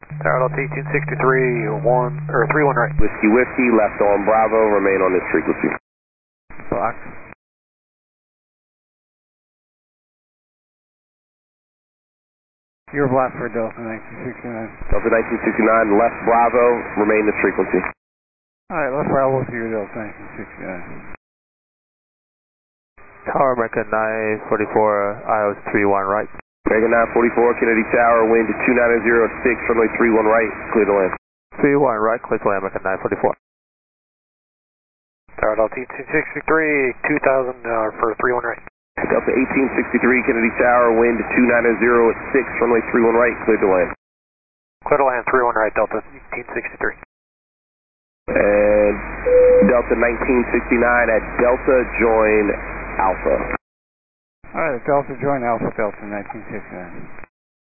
Tower Delta 1863, 31 right. Whiskey Whiskey, left on Bravo, remain on this frequency. Box. You're blocked for Delta 1969. Delta 1969, left Bravo, remain this frequency. Alright, left Bravo to your Delta 1969. Tower American 944, IOS 31 right. American 944, Kennedy Tower, wind to 290 at 6, runway 31 right, clear to land. 31 right, clear to land, American 944. Tower Delta 1863, 2000 for 31 right. Delta 1863, Kennedy Tower, wind to 290 at 6, runway 31 right, clear to land. Clear to land, 31 right, Delta 1863. And Delta 1969 at Delta, join Alpha. Alright, Delta join Alpha Delta 1969.